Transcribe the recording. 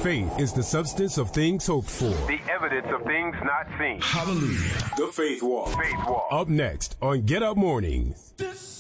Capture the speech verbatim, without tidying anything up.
Faith is the substance of things hoped for. The evidence of things not seen. Hallelujah. The Faith Walk. Faith Walk. Up next on Get Up Mornings.